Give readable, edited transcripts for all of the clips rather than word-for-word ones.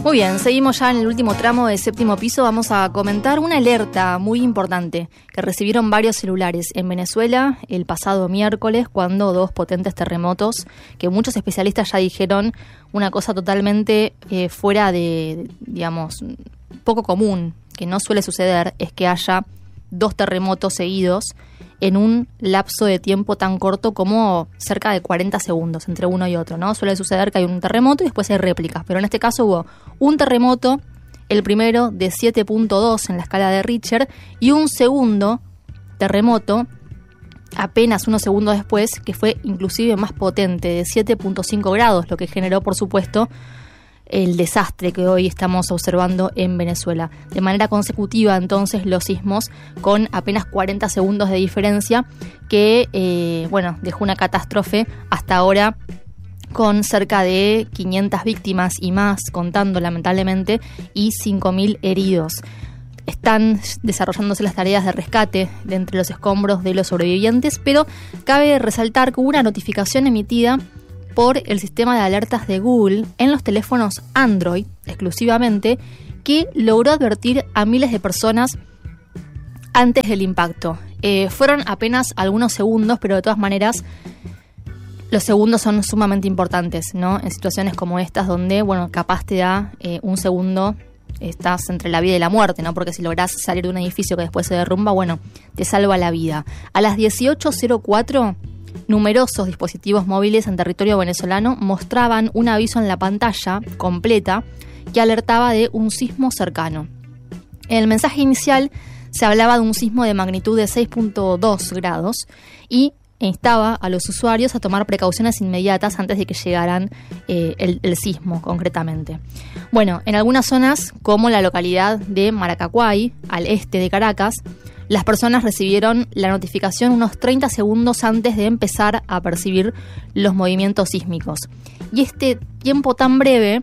Muy bien, seguimos ya en el último tramo de Séptimo Piso. Vamos a comentar una alerta muy importante que recibieron varios celulares en Venezuela el pasado miércoles, cuando dos potentes terremotos, que muchos especialistas ya dijeron una cosa totalmente fuera de, digamos, poco común, que no suele suceder, es que haya dos terremotos seguidos en un lapso de tiempo tan corto como cerca de 40 segundos entre uno y otro, ¿no? Suele suceder que hay un terremoto y después hay réplicas, pero en este caso hubo un terremoto, el primero de 7.2 en la escala de Richter, y un segundo terremoto apenas unos segundos después, que fue inclusive más potente, de 7.5 grados, lo que generó, por supuesto, el desastre que hoy estamos observando en Venezuela. De manera consecutiva, entonces, los sismos con apenas 40 segundos de diferencia que, dejó una catástrofe hasta ahora con cerca de 500 víctimas y más, contando lamentablemente, y 5.000 heridos. Están desarrollándose las tareas de rescate de entre los escombros de los sobrevivientes, pero cabe resaltar que hubo una notificación emitida por el sistema de alertas de Google en los teléfonos Android exclusivamente, que logró advertir a miles de personas antes del impacto. Fueron apenas algunos segundos, pero de todas maneras los segundos son sumamente importantes, ¿no? En situaciones como estas, donde, capaz te da un segundo, estás entre la vida y la muerte, ¿no? Porque si lográs salir de un edificio que después se derrumba, te salva la vida. A las 18:04, numerosos dispositivos móviles en territorio venezolano mostraban un aviso en la pantalla completa que alertaba de un sismo cercano. En el mensaje inicial se hablaba de un sismo de magnitud de 6.2 grados y instaba a los usuarios a tomar precauciones inmediatas antes de que llegaran el sismo, concretamente. En algunas zonas, como la localidad de Maracacuay, al este de Caracas, las personas recibieron la notificación unos 30 segundos antes de empezar a percibir los movimientos sísmicos. Y este tiempo tan breve,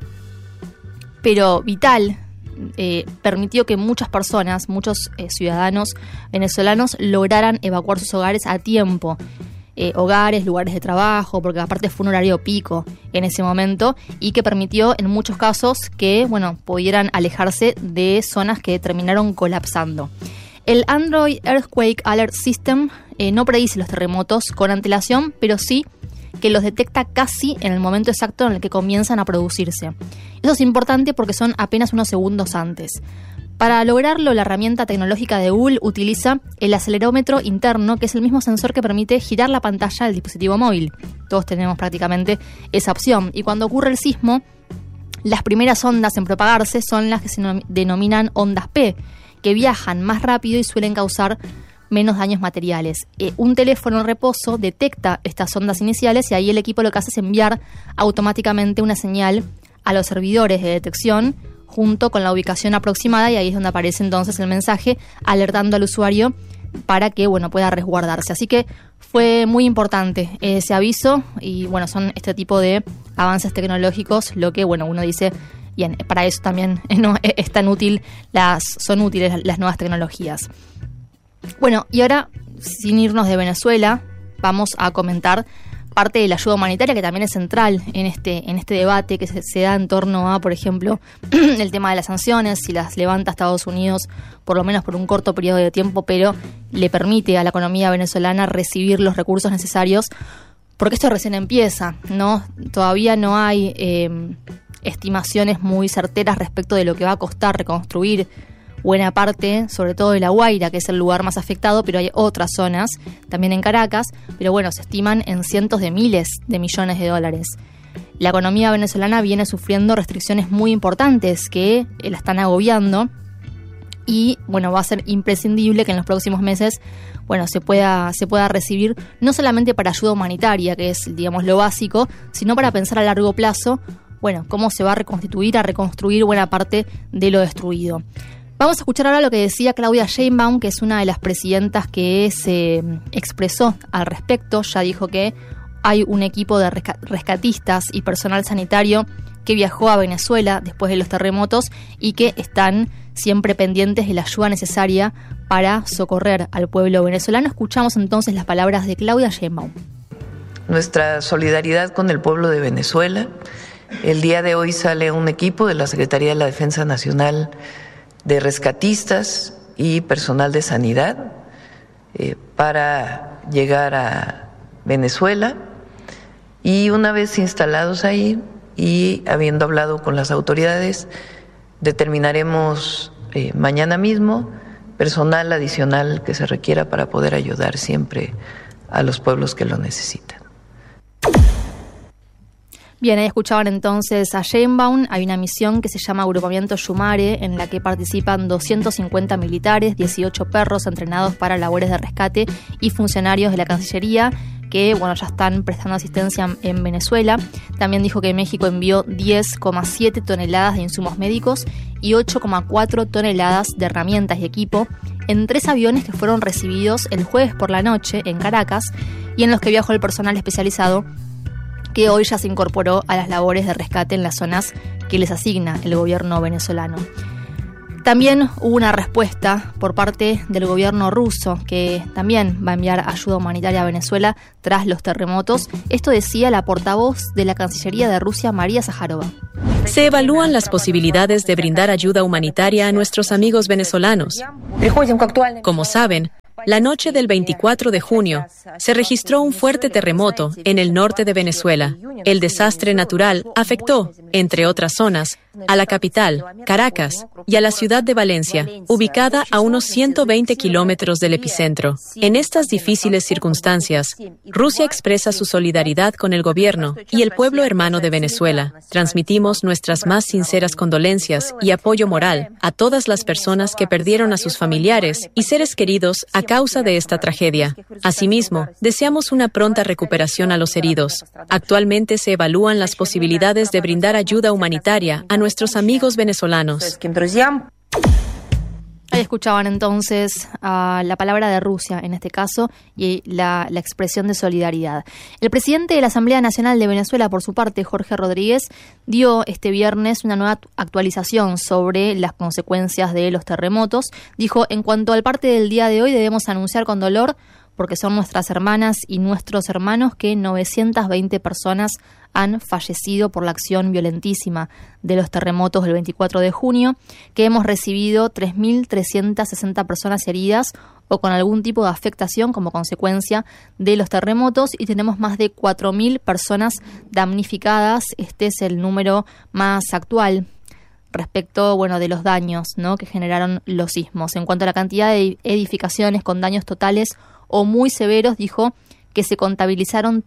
pero vital, permitió que muchas personas, muchos ciudadanos venezolanos lograran evacuar sus hogares a tiempo. Hogares, lugares de trabajo, porque aparte fue un horario pico en ese momento, y que permitió en muchos casos que pudieran alejarse de zonas que terminaron colapsando. El Android Earthquake Alert System no predice los terremotos con antelación, pero sí que los detecta casi en el momento exacto en el que comienzan a producirse. Eso es importante porque son apenas unos segundos antes. Para lograrlo, la herramienta tecnológica de Google utiliza el acelerómetro interno, que es el mismo sensor que permite girar la pantalla del dispositivo móvil. Todos tenemos prácticamente esa opción. Y cuando ocurre el sismo, las primeras ondas en propagarse son las que se denominan ondas P, que viajan más rápido y suelen causar menos daños materiales. Un teléfono en reposo detecta estas ondas iniciales y ahí el equipo lo que hace es enviar automáticamente una señal a los servidores de detección junto con la ubicación aproximada, y ahí es donde aparece entonces el mensaje alertando al usuario para que pueda resguardarse. Así que fue muy importante ese aviso y son este tipo de avances tecnológicos lo que uno dice, bien, para eso también es tan útil, son útiles las nuevas tecnologías. Y ahora, sin irnos de Venezuela, vamos a comentar parte de la ayuda humanitaria, que también es central en este debate que se da en torno a, por ejemplo, el tema de las sanciones, si las levanta Estados Unidos, por lo menos por un corto periodo de tiempo, pero le permite a la economía venezolana recibir los recursos necesarios, porque esto recién empieza, ¿no? Todavía no hay estimaciones muy certeras respecto de lo que va a costar reconstruir buena parte, sobre todo de La Guaira, que es el lugar más afectado, pero hay otras zonas, también en Caracas, pero se estiman en cientos de miles de millones de dólares. La economía venezolana viene sufriendo restricciones muy importantes que la están agobiando y, va a ser imprescindible que en los próximos meses, se pueda recibir, no solamente para ayuda humanitaria, que es, lo básico, sino para pensar a largo plazo, cómo se va a reconstruir buena parte de lo destruido. Vamos a escuchar ahora lo que decía Claudia Sheinbaum, que es una de las presidentas que se expresó al respecto. Ya dijo que hay un equipo de rescatistas y personal sanitario que viajó a Venezuela después de los terremotos y que están siempre pendientes de la ayuda necesaria para socorrer al pueblo venezolano. Escuchamos entonces las palabras de Claudia Sheinbaum. Nuestra solidaridad con el pueblo de Venezuela El día de hoy sale un equipo de la Secretaría de la Defensa Nacional de rescatistas y personal de sanidad para llegar a Venezuela, y una vez instalados ahí y habiendo hablado con las autoridades, determinaremos mañana mismo personal adicional que se requiera para poder ayudar siempre a los pueblos que lo necesitan. Bien, ahí escuchaban entonces a Sheinbaum. Hay una misión que se llama Agrupamiento Yumare, en la que participan 250 militares, 18 perros entrenados para labores de rescate y funcionarios de la Cancillería que, bueno, ya están prestando asistencia en Venezuela. También dijo que México envió 10,7 toneladas de insumos médicos y 8,4 toneladas de herramientas y equipo en 3 aviones que fueron recibidos el jueves por la noche en Caracas y en los que viajó el personal especializado que hoy ya se incorporó a las labores de rescate en las zonas que les asigna el gobierno venezolano. También hubo una respuesta por parte del gobierno ruso, que también va a enviar ayuda humanitaria a Venezuela tras los terremotos. Esto decía la portavoz de la Cancillería de Rusia, María Zaharova. Se evalúan las posibilidades de brindar ayuda humanitaria a nuestros amigos venezolanos. Como saben, la noche del 24 de junio se registró un fuerte terremoto en el norte de Venezuela. El desastre natural afectó, entre otras zonas, a la capital, Caracas, y a la ciudad de Valencia, ubicada a unos 120 kilómetros del epicentro. En estas difíciles circunstancias, Rusia expresa su solidaridad con el gobierno y el pueblo hermano de Venezuela. Transmitimos nuestras más sinceras condolencias y apoyo moral a todas las personas que perdieron a sus familiares y seres queridos a causa de esta tragedia. Asimismo, deseamos una pronta recuperación a los heridos. Actualmente se evalúan las posibilidades de brindar ayuda humanitaria a nuestros amigos venezolanos. Ahí escuchaban entonces la palabra de Rusia en este caso y la expresión de solidaridad. El presidente de la Asamblea Nacional de Venezuela, por su parte, Jorge Rodríguez, dio este viernes una nueva actualización sobre las consecuencias de los terremotos. Dijo: en cuanto al parte del día de hoy, debemos anunciar con dolor, porque son nuestras hermanas y nuestros hermanos, que 920 personas han fallecido por la acción violentísima de los terremotos del 24 de junio, que hemos recibido 3.360 personas heridas o con algún tipo de afectación como consecuencia de los terremotos, y tenemos más de 4.000 personas damnificadas. Este es el número más actual respecto, de los daños, ¿no?, que generaron los sismos. En cuanto a la cantidad de edificaciones con daños totales o muy severos, dijo que se contabilizaron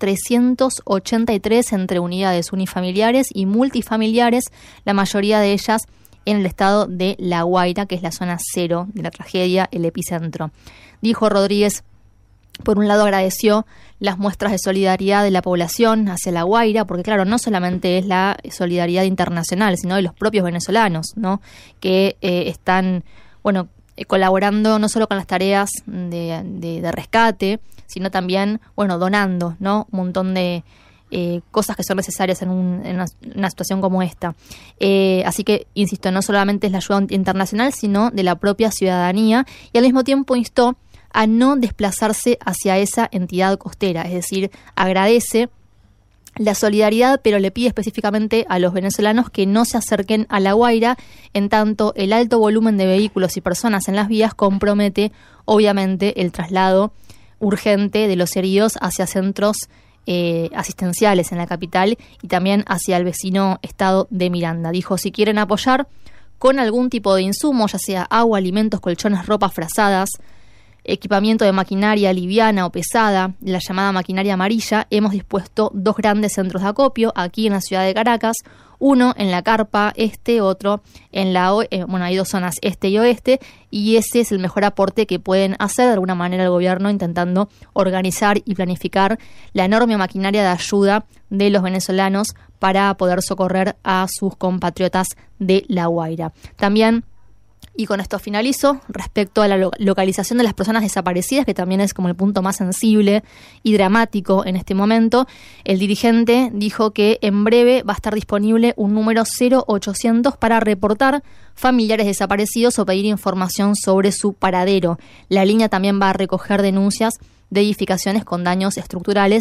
383 entre unidades unifamiliares y multifamiliares, la mayoría de ellas en el estado de La Guaira, que es la zona cero de la tragedia, el epicentro. Dijo Rodríguez, por un lado agradeció las muestras de solidaridad de la población hacia La Guaira, porque claro, no solamente es la solidaridad internacional, sino de los propios venezolanos, ¿no?, que están, colaborando no solo con las tareas de rescate, sino también, donando, ¿no?, un montón de cosas que son necesarias en una situación como esta. Así que, insisto, no solamente es la ayuda internacional, sino de la propia ciudadanía, y al mismo tiempo instó a no desplazarse hacia esa entidad costera, es decir, agradece la solidaridad, pero le pide específicamente a los venezolanos que no se acerquen a La Guaira, en tanto el alto volumen de vehículos y personas en las vías compromete, obviamente, el traslado urgente de los heridos hacia centros asistenciales en la capital y también hacia el vecino estado de Miranda. Dijo, si quieren apoyar con algún tipo de insumo, ya sea agua, alimentos, colchones, ropas, frazadas, equipamiento de maquinaria liviana o pesada, la llamada maquinaria amarilla, hemos dispuesto 2 grandes centros de acopio aquí en la ciudad de Caracas, uno en la Carpa Este, otro en la hay 2 zonas este y oeste, y ese es el mejor aporte que pueden hacer de alguna manera el gobierno, intentando organizar y planificar la enorme maquinaria de ayuda de los venezolanos para poder socorrer a sus compatriotas de La Guaira. También, y con esto finalizo, respecto a la localización de las personas desaparecidas, que también es como el punto más sensible y dramático en este momento, el dirigente dijo que en breve va a estar disponible un número 0800 para reportar familiares desaparecidos o pedir información sobre su paradero. La línea también va a recoger denuncias de edificaciones con daños estructurales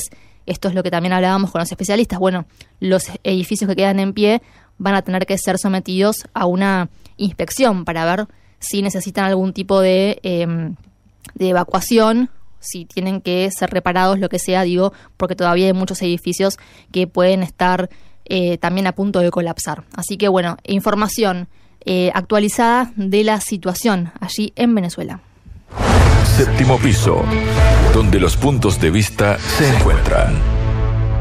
esto es lo que también hablábamos con los especialistas, bueno, los edificios que quedan en pie van a tener que ser sometidos a una inspección para ver si necesitan algún tipo de evacuación, si tienen que ser reparados, lo que sea, digo, porque todavía hay muchos edificios que pueden estar también a punto de colapsar. Así que bueno, información actualizada de la situación allí en Venezuela. Séptimo piso, donde los puntos de vista se encuentran.